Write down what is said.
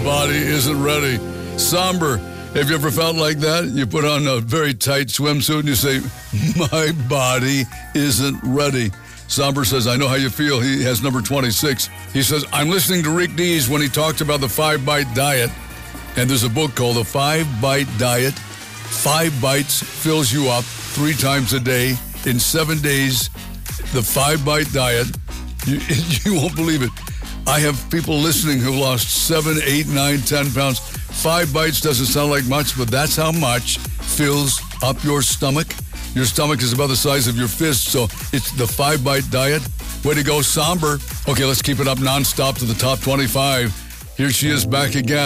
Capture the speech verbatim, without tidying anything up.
body isn't ready. Somber. Have you ever felt like that? You put on a very tight swimsuit and you say, my body isn't ready. Somber says, I know how you feel. He has number twenty-six. He says, I'm listening to Rick Dees when he talked about the five-bite diet. And there's a book called The Five-Bite Diet. Five bites fills you up three times a day. In seven days, the five-bite diet, you, you won't believe it. I have people listening who lost seven, eight, nine, ten pounds. Five bites doesn't sound like much, but that's how much fills up your stomach. Your stomach is about the size of your fist, so it's the five-bite diet. Way to go, Somber. Okay, let's keep it up nonstop to the top twenty-five. Here she is back again.